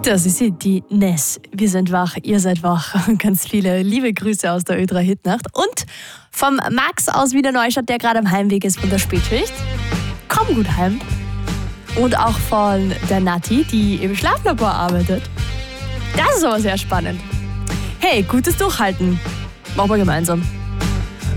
Das ist sie, die Ness. Wir sind wach, ihr seid wach. Ganz viele liebe Grüße aus der Ö3 Hitnacht. Und vom Max aus Wiener Neustadt, der gerade am Heimweg ist von der Spätschicht. Komm gut heim. Und auch von der Nati, die im Schlaflabor arbeitet. Das ist aber sehr spannend. Hey, gutes Durchhalten. Machen wir gemeinsam.